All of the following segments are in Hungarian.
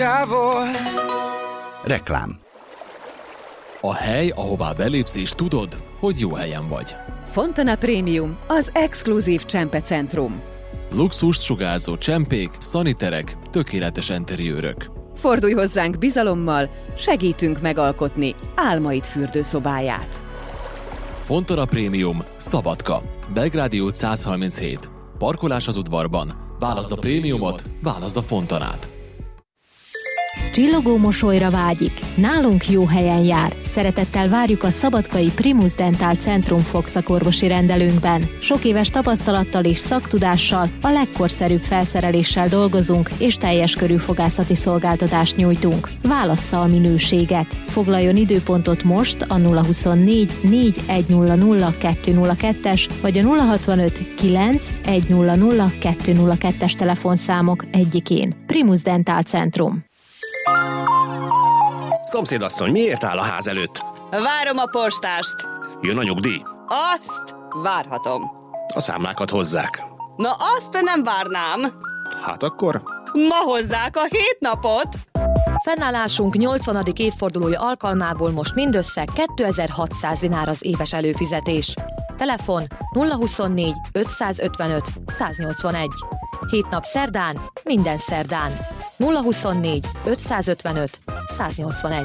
Reklám. A hely, ahová belépsz és tudod, hogy jó helyen vagy. Fontana Premium, az exkluzív csempecentrum. Luxust sugárzó csempék, szaniterek, tökéletes enteriőrök. Fordulj hozzánk bizalommal, segítünk megalkotni álmaid fürdőszobáját. Fontana Premium, Szabadka, Belgrádi út 137. Parkolás az udvarban. Válaszd a prémiumot, válaszd a Fontanát. Csillogó mosolyra vágyik. Nálunk jó helyen jár. Szeretettel várjuk a szabadkai Primus Dental Centrum fogszakorvosi rendelőnkben. Sok éves tapasztalattal és szaktudással, a legkorszerűbb felszereléssel dolgozunk, és teljes körű fogászati szolgáltatást nyújtunk. Válassza a minőséget. Foglaljon időpontot most a 024 4100 202-es vagy a 065 9 100 202-es telefonszámok egyikén. Primus Dental Centrum. Szomszédasszony, miért áll a ház előtt? Várom a postást. Jön a nyugdíj? Azt várhatom. A számlákat hozzák. Na azt nem várnám. Hát akkor? Ma hozzák a 7 napot. Fennállásunk 80. évfordulója alkalmából most mindössze 2600 dinár az éves előfizetés. Telefon 024 555 181. 7 nap szerdán, minden szerdán. 024 555 181.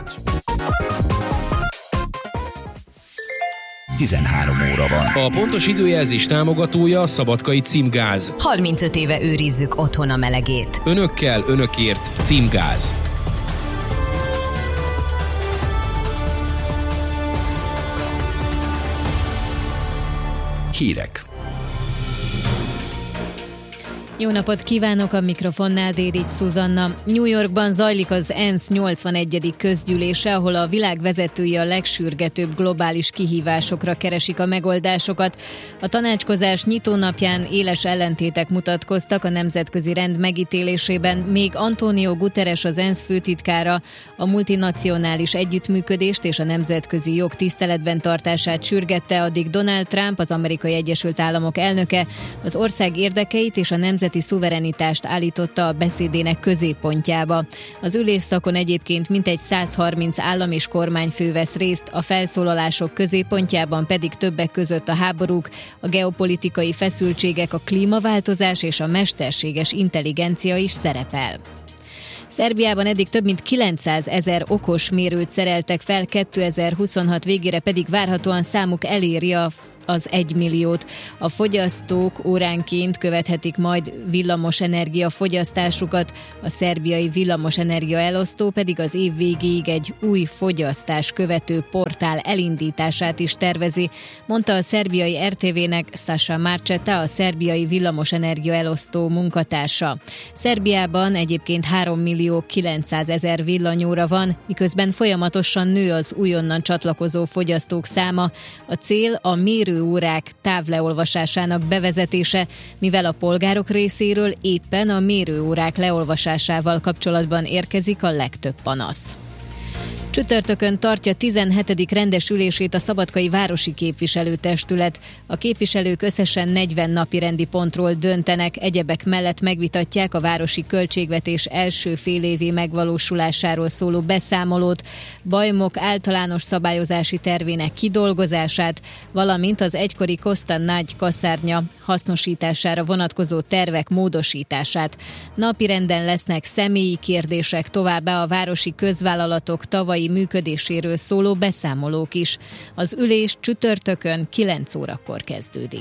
13 óra van. A pontos időjelzés támogatója a Szabadkai Címgáz. 35 éve őrizzük otthon a melegét. Önökkel, önökért Címgáz. Hírek. Jó napot kívánok, a mikrofonnál Dédics Szuzanna. New Yorkban zajlik az ENSZ 81. közgyűlése, ahol a világ vezetői a legsürgetőbb globális kihívásokra keresik a megoldásokat. A tanácskozás nyitónapján éles ellentétek mutatkoztak a nemzetközi rend megítélésében, még Antonio Guterres, az ENSZ főtitkára a multinacionális együttműködést és a nemzetközi jog tiszteletben tartását sürgette, addig Donald Trump, az Amerikai Egyesült Államok elnöke az ország érdekeit és a nemzeti szuverenitást állította a beszédének középpontjába. Az ülésszakon egyébként mintegy 130 állam és kormányfő vesz részt, a felszólalások középpontjában pedig többek között a háborúk, a geopolitikai feszültségek, a klímaváltozás és a mesterséges intelligencia is szerepel. Szerbiában eddig több mint 900 000 okos mérőt szereltek fel, 2026 végére pedig várhatóan számuk eléri az 1 milliót. A fogyasztók óránként követhetik majd villamosenergia fogyasztásukat, a szerbiai villamosenergia elosztó pedig az év végéig egy új fogyasztás követő portál elindítását is tervezi, mondta a szerbiai RTV-nek Sasa Marceta, a szerbiai villamosenergia elosztó munkatársa. Szerbiában egyébként 3.900.000 villanyóra van, miközben folyamatosan nő az újonnan csatlakozó fogyasztók száma. A cél a mérőórák távleolvasásának bevezetése, mivel a polgárok részéről éppen a mérőórák leolvasásával kapcsolatban érkezik a legtöbb panasz. Csütörtökön tartja 17. rendes ülését a Szabadkai Városi Képviselőtestület. A képviselők összesen 40 napirendi pontról döntenek, egyebek mellett megvitatják a városi költségvetés első félévi megvalósulásáról szóló beszámolót, Bajmok általános szabályozási tervének kidolgozását, valamint az egykori Kosta Nagy kaszárnya hasznosítására vonatkozó tervek módosítását. Napirenden lesznek személyi kérdések, továbbá a városi közvállalatok tavalyi működéséről szóló beszámolók is. Az ülés csütörtökön 9 órakor kezdődik.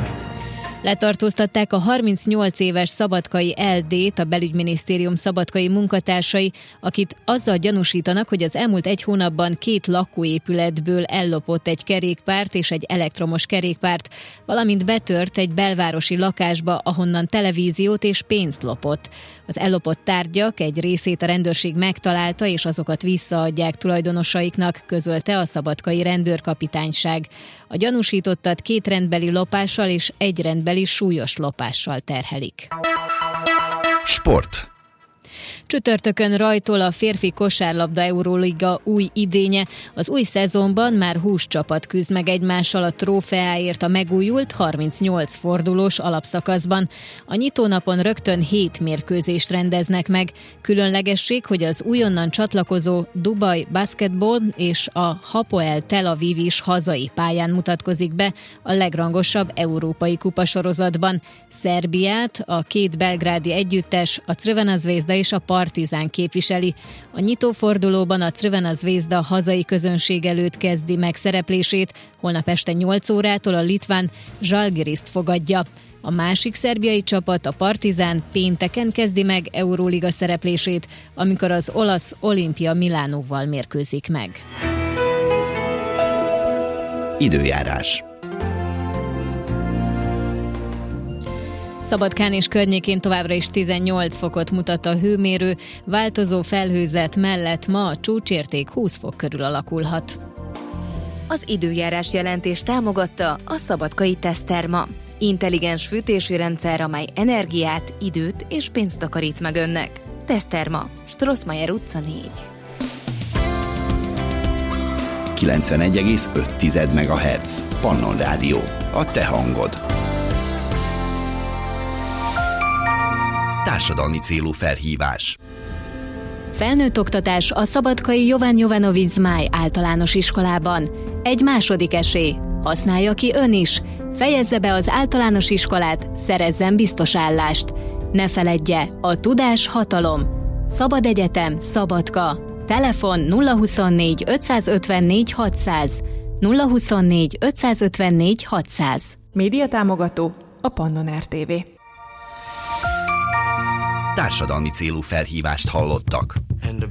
Letartóztatták a 38 éves szabadkai LD-t, a belügyminisztérium szabadkai munkatársai, akit azzal gyanúsítanak, hogy az elmúlt egy hónapban 2 lakóépületből ellopott egy kerékpárt és egy elektromos kerékpárt, valamint betört egy belvárosi lakásba, ahonnan televíziót és pénzt lopott. Az ellopott tárgyak egy részét a rendőrség megtalálta, és azokat visszaadják tulajdonosaiknak, közölte a szabadkai rendőrkapitányság. A gyanúsítottat 2 rendbeli lopással és 1 rendbeli súlyos lopással terhelik. Sport. Csütörtökön rajtol a férfi kosárlabda Euróliga új idénye. Az új szezonban már 20 csapat küzd meg egymással a trófeáért a megújult 38 fordulós alapszakaszban. A nyitónapon rögtön 7 mérkőzést rendeznek meg. Különlegesség, hogy az újonnan csatlakozó Dubai Basketball és a Hapoel Tel Aviv is hazai pályán mutatkozik be a legrangosabb európai kupasorozatban. Szerbiát a két belgrádi együttes, a Crvena Zvezda és a Partizán képviseli. A nyitófordulóban a Crvena Zvezda hazai közönség előtt kezdi meg szereplését, holnap este 8 órától a litván Žalgiriszt fogadja. A másik szerbiai csapat, a Partizán pénteken kezdi meg Euróliga szereplését, amikor az olasz Olimpia Milánóval mérkőzik meg. Időjárás. Szabadkán és környékén továbbra is 18 fokot mutat a hőmérő, változó felhőzet mellett ma a csúcsérték 20 fok körül alakulhat. Az időjárás jelentés támogatta a Szabadkai Teszterma. Intelligens fűtési rendszer, amely energiát, időt és pénzt takarít meg önnek. Teszterma, Strossmayer utca 4. 91,5 MHz. Pannon Rádió. A te hangod. Társadalmi célú felhívás. Felnőtt oktatás a szabadkai Jovan Jovanovic Zmáj általános iskolában. Egy második esély. Használja ki ön is. Fejezze be az általános iskolát, szerezzen biztos állást. Ne feledje, a tudás hatalom. Szabad Egyetem, Szabadka. Telefon 024 554 600. 024 554 600. Média támogató a Pannon RTV. Társadalmi célú felhívást hallottak.